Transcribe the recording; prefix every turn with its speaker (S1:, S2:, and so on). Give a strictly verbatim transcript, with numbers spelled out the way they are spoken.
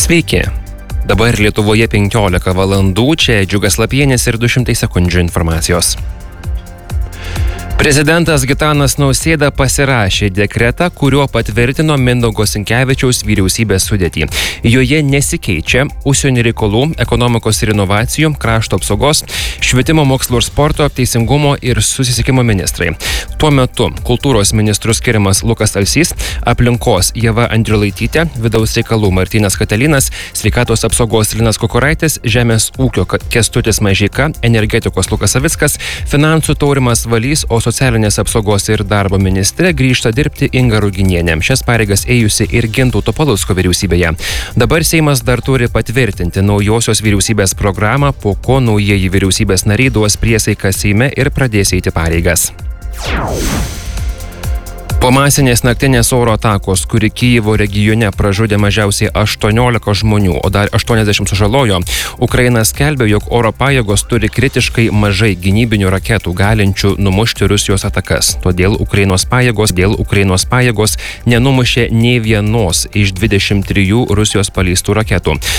S1: Sveiki. Dabar Lietuvoje penkiolika valandų, čia Džiugas Lapienis ir du šimtai sekundžių informacijos. Prezidentas Gitanas Nausėda pasirašė dekretą, kuriuo patvirtino Mindaugo Sinkevičiaus vyriausybės sudėtį. Joje nesikeičia užsienio reikalų, ekonomikos ir inovacijų, krašto apsaugos, švietimo, mokslo ir sporto, teisingumo ir susisiekimo ministrai. Tuo metu kultūros ministrų skiriamas Lukas Alsys, aplinkos Ieva Andriulaitytė, vidaus reikalų Martynas Katalinas, sveikatos apsaugos Linas Kukuraitis, žemės ūkio Kęstutis Mažeika, energetikos Lukas Savickas, finansų Taurimas Valys, o socialinės apsaugos ir darbo ministrė grįžta dirbti Inga Ruginienė. Šias pareigas ėjusi ir Gintauto Palucko vyriausybėje. Dabar Seimas dar turi patvirtinti naujosios vyriausybės programą, po ko naujieji vyriausybės nariai duos priesaiką Seime ir pradės eiti pareigas. Po masinės naktinės oro atakos, kuri Kijevo regione pražudė mažiausiai aštuoniolika žmonių, o dar aštuoniasdešimt sužalojo, Ukraina skelbia, jog oro pajėgos turi kritiškai mažai gynybinių raketų, galinčių numušti Rusijos atakas. Todėl Ukrainos pajėgos, dėl Ukrainos pajėgos nenumušė nei vienos iš dvidešimt trijų Rusijos paleistų raketų.